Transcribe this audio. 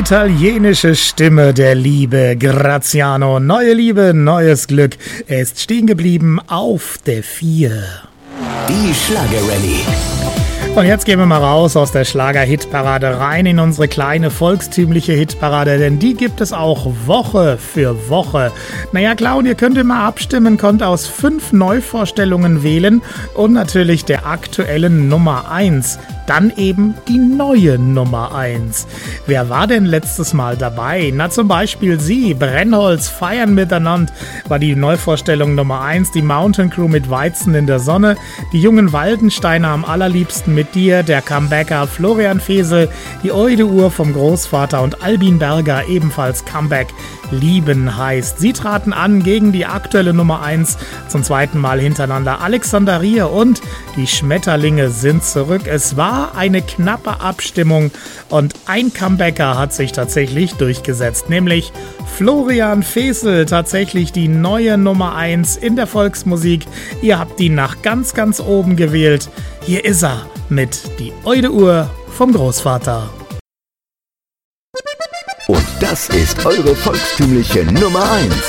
italienische Stimme der Liebe, Graziano. Neue Liebe, neues Glück. Er ist stehen geblieben auf der 4. Die Schlagerrallye. Und jetzt gehen wir mal raus aus der Schlager-Hitparade rein in unsere kleine volkstümliche Hitparade, denn die gibt es auch Woche für Woche. Naja klar, und ihr könnt immer abstimmen, könnt aus 5 Neuvorstellungen wählen und natürlich der aktuellen Nummer 1. Dann eben die neue Nummer 1. Wer war denn letztes Mal dabei? Na, zum Beispiel Sie, Brennholz, Feiern miteinander war die Neuvorstellung Nummer 1, die Mountain Crew mit Weizen in der Sonne, die jungen Waldensteiner am allerliebsten mit dir, der Comebacker Florian Fesel, die Eude-Uhr vom Großvater und Albin Berger, ebenfalls Comeback, Lieben heißt. Sie traten an gegen die aktuelle Nummer 1, zum zweiten Mal hintereinander Alexander Rier und die Schmetterlinge sind zurück. Es war eine knappe Abstimmung und ein Comebacker hat sich tatsächlich durchgesetzt, nämlich Florian Fesel, tatsächlich die neue Nummer 1 in der Volksmusik. Ihr habt ihn nach ganz, ganz oben gewählt. Hier ist er mit die Eude-Uhr vom Großvater. Und das ist eure volkstümliche Nummer 1.